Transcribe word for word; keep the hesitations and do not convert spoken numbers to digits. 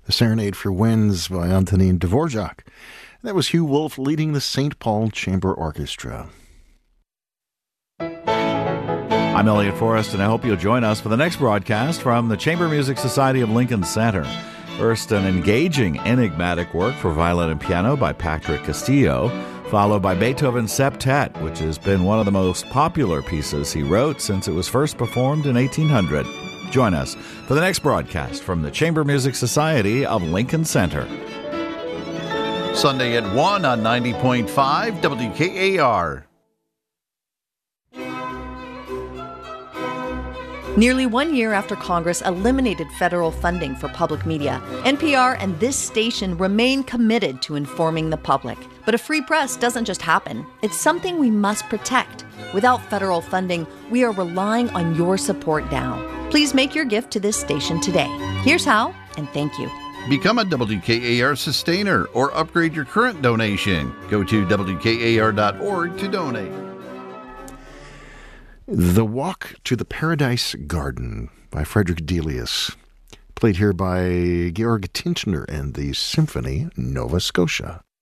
The Serenade for Winds by Antonin Dvorak. That was Hugh Wolf leading the Saint Paul Chamber Orchestra. I'm Elliot Forrest, and I hope you'll join us for the next broadcast from the Chamber Music Society of Lincoln Center. First, an engaging, enigmatic work for violin and piano by Patrick Castillo, followed by Beethoven's Septet, which has been one of the most popular pieces he wrote since it was first performed in eighteen hundred. Join us for the next broadcast from the Chamber Music Society of Lincoln Center. Sunday at one on ninety point five W K A R. Nearly one year after Congress eliminated federal funding for public media, N P R and this station remain committed to informing the public. But a free press doesn't just happen. It's something we must protect. Without federal funding, we are relying on your support now. Please make your gift to this station today. Here's how, and thank you. Become a W K A R sustainer or upgrade your current donation. Go to W K A R dot org to donate. The Walk to the Paradise Garden by Frederick Delius, played here by Georg Tintner and the Symphony Nova Scotia.